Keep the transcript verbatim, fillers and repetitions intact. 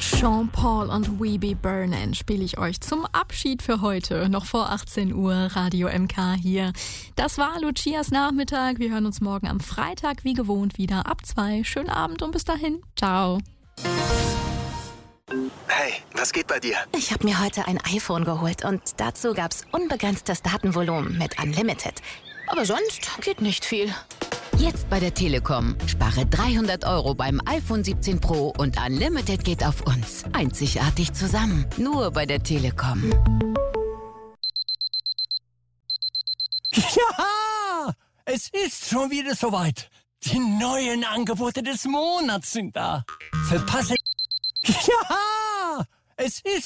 Sean Paul und We Be Burnin' spiele ich euch zum Abschied für heute. Noch vor achtzehn Uhr, Radio M K hier. Das war Lucias Nachmittag. Wir hören uns morgen am Freitag wie gewohnt wieder ab zwei. Schönen Abend und bis dahin. Ciao. Hey, was geht bei dir? Ich habe mir heute ein iPhone geholt und dazu gab's unbegrenztes Datenvolumen mit Unlimited. Aber sonst geht nicht viel. Jetzt bei der Telekom. Spare dreihundert Euro beim iPhone siebzehn Pro und Unlimited geht auf uns. Einzigartig zusammen. Nur bei der Telekom. Ja, es ist schon wieder soweit. Die neuen Angebote des Monats sind da. Verpasse... Ja, es ist